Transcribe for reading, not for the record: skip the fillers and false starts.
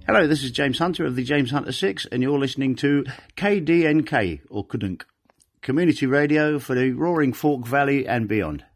Hello, this is James Hunter of the James Hunter 6, and you're listening to KDNK, or Kudunk, community radio for the Roaring Fork Valley and beyond.